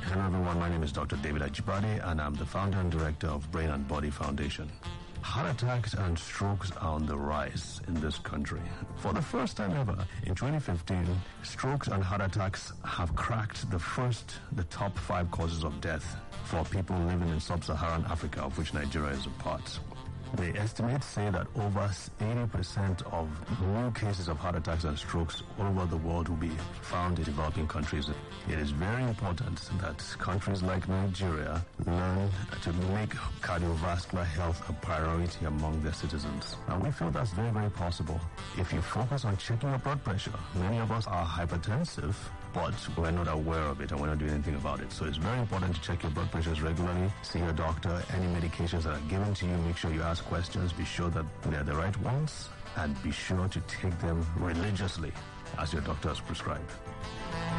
Hello everyone, my name is Dr. David Ajibade and I'm the founder and director of Brain and Body Foundation. Heart attacks and strokes are on the rise in this country. For the first time ever, in 2015, strokes and heart attacks have cracked the top 5 causes of death for people living in sub-Saharan Africa, of which Nigeria is a part. The estimates say that over 80% of new cases of heart attacks and strokes all over the world will be found in developing countries. It is very important that countries like Nigeria learn to make cardiovascular health a priority among their citizens. And we feel that's very, very possible. If you focus on checking your blood pressure, many of us are hypertensive, but we're not aware of it and we're not doing anything about it. So it's very important to check your blood pressures regularly, see your doctor. Any medications that are given to you, make sure you ask questions, be sure that they're the right ones, and be sure to take them religiously as your doctor has prescribed.